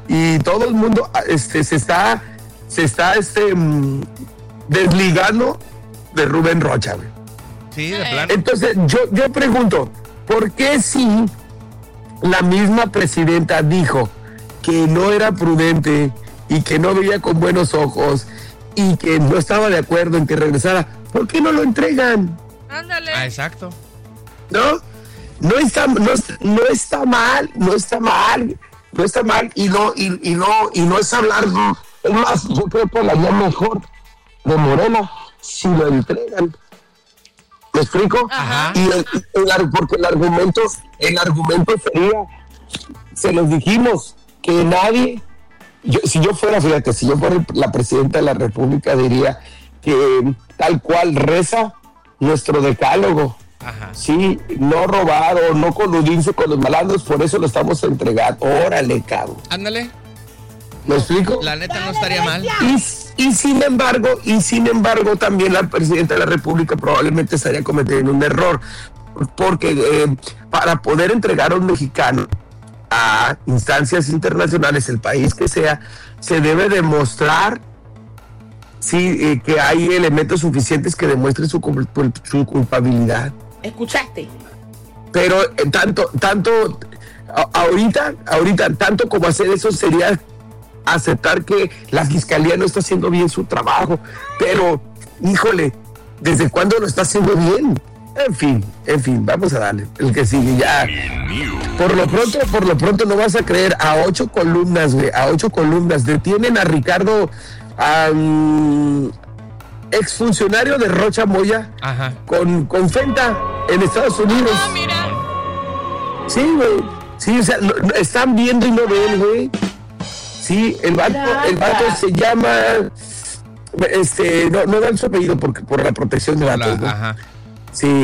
y todo el mundo se está desligando de Rubén Rocha, güey. Sí, de plano. Entonces, yo pregunto, ¿por qué si la misma presidenta dijo que no era prudente y que no veía con buenos ojos y que no estaba de acuerdo en que regresara, ¿por qué no lo entregan? Ándale. Ah, exacto. No está mal y no es hablar, es más, yo creo que la idea mejor de Morena si lo entregan. ¿Me explico? Ajá. Porque el argumento sería, se los dijimos, que nadie, si yo fuera la presidenta de la República, diría que tal cual reza nuestro decálogo. Ajá. Sí, no robar o no coludirse con los malandros, por eso lo estamos entregando. Órale, cabrón. Ándale. ¿Me explico? La neta no estaría mal. Y sin embargo, también la presidenta de la República probablemente estaría cometiendo un error, porque para poder entregar a un mexicano a instancias internacionales, el país que sea, se debe demostrar que hay elementos suficientes que demuestren su culpabilidad. ¿Escuchaste? Pero ahorita, tanto como hacer eso sería aceptar que la fiscalía no está haciendo bien su trabajo. Pero, híjole, ¿desde cuándo lo está haciendo bien? En fin, vamos a darle el que sigue ya. Por lo pronto no vas a creer, a 8 columnas, güey, detienen a Ricardo, exfuncionario de Rocha Moya, Ajá. con Fenta en Estados Unidos. Ah, mira. Sí, güey. Sí, o sea, están viendo y no ven, güey. Sí, el vato se llama, no dan su apellido por la protección de datos, ¿no? Ajá. Sí,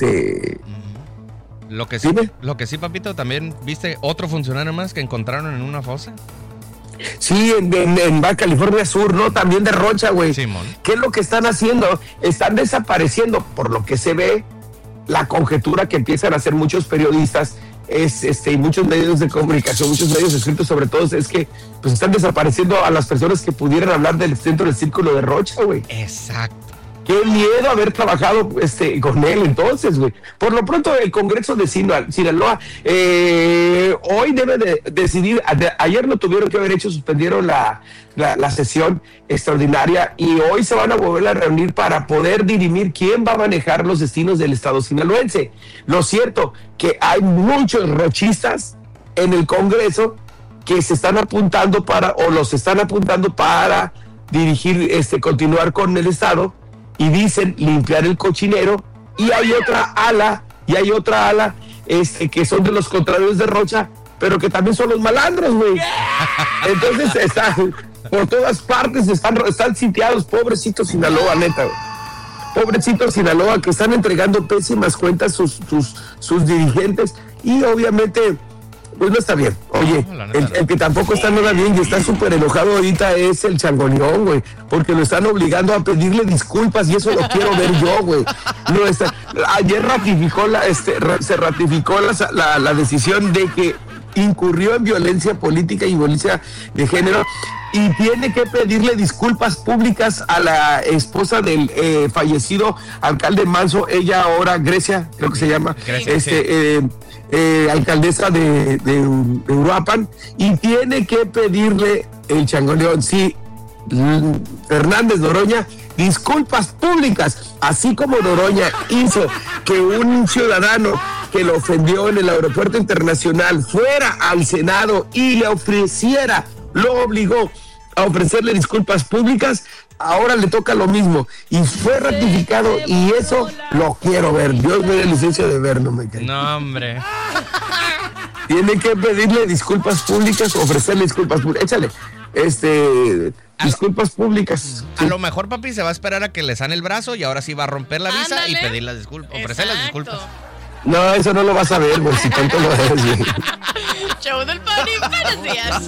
Lo que sí, Dime. papito, también viste otro funcionario más que encontraron en una fosa. Sí, en Baja California Sur, ¿no? También de Rocha, güey. Simón. ¿Qué es lo que están haciendo? Están desapareciendo, por lo que se ve, la conjetura que empiezan a hacer muchos periodistas y muchos medios de comunicación, muchos medios escritos sobre todo, es que pues están desapareciendo a las personas que pudieran hablar dentro del círculo de Rocha, güey. Exacto. Qué miedo haber trabajado con él entonces, güey. Por lo pronto, el Congreso de Sinaloa hoy debe de decidir. Ayer lo tuvieron que haber hecho, suspendieron la sesión extraordinaria y hoy se van a volver a reunir para poder dirimir quién va a manejar los destinos del estado sinaloense. Lo cierto que hay muchos rochistas en el Congreso que se están apuntando los están apuntando para dirigir, continuar con el estado. Y dicen limpiar el cochinero, y hay otra ala que son de los contrarios de Rocha, pero que también son los malandros, güey. Entonces están por todas partes, están sitiados, pobrecito Sinaloa, neta, güey. Pobrecito Sinaloa, que están entregando pésimas cuentas sus dirigentes, y obviamente pues no está bien. Oye, el que tampoco está nada bien y está súper enojado ahorita es el Changoleón, güey, porque lo están obligando a pedirle disculpas y eso lo quiero ver yo, güey. Ayer se ratificó la decisión de que incurrió en violencia política y violencia de género y tiene que pedirle disculpas públicas a la esposa del fallecido alcalde Manso, ella ahora Grecia, creo que se llama, alcaldesa de Uruapan, y tiene que pedirle el Changoleón, sí, Fernández Noroña, disculpas públicas, así como Noroña hizo que un ciudadano que lo ofendió en el aeropuerto internacional fuera al Senado y lo obligó a ofrecerle disculpas públicas. Ahora le toca lo mismo y fue ratificado y eso lo quiero ver. Dios me dé licencia de ver, no me cae. No, hombre. Tiene que pedirle disculpas públicas, ofrecerle disculpas públicas. Échale, disculpas públicas. A lo mejor, papi, se va a esperar a que le sane el brazo y ahora sí va a romper la visa. Ándale. Y pedir las disculpas, ofrecer las disculpas. No, eso no lo vas a ver, güey, si tanto lo ves, güey. Show del Pony, buenos días.